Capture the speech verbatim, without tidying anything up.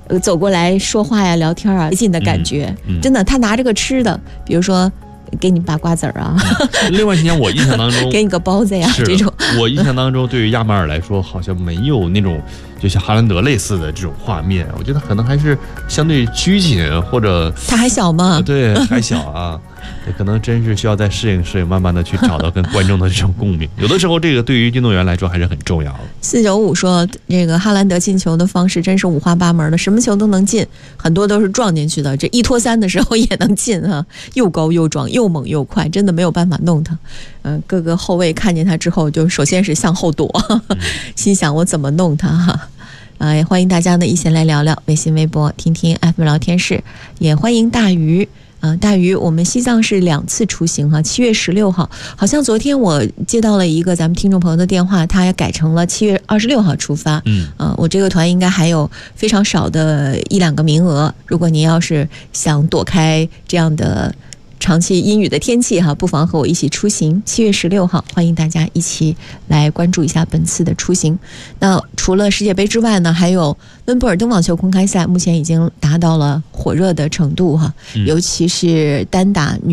呃走过来说话呀、聊天啊，接近的感觉。 嗯嗯、 真的，他拿着个吃的，比如说给你把瓜子儿啊。 另外，你像我印象当中， 给你个包子呀，这种。 我印象当中，对于亚马尔来说，好像没有那种就像哈兰德类似的这种画面。我觉得可能还是相对拘谨，或者他还小嘛， 对，还小啊。对，可能真是需要再适应适应，慢慢的去找到跟观众的这种共鸣。有的时候，这个对于运动员来说还是很重要的。 四九五说，这个哈兰德进球的方式真是五花八门的，什么球都能进，很多都是撞进去的。这一拖三的时候也能进哈、啊，又高又壮，又猛又快，真的没有办法弄他。嗯、呃，各个后卫看见他之后，就首先是向后躲，呵呵心想我怎么弄他哈。呃，也欢迎大家呢一起来聊聊微信、微博，听听 F M 聊天室，也欢迎大鱼。嗯、呃，大鱼，我们西藏是两次出行哈，七月十六号，好像昨天我接到了一个咱们听众朋友的电话，他也改成了七月二十六号出发。嗯，呃，我这个团应该还有非常少的一两个名额，如果您要是想躲开这样的长期阴雨的天气哈，不妨和我一起出行。七月十六号，欢迎大家一起来关注一下本次的出行。那除了世界杯之外呢，还有温布尔登网球公开赛，目前已经达到了火热的程度哈，尤其是单打女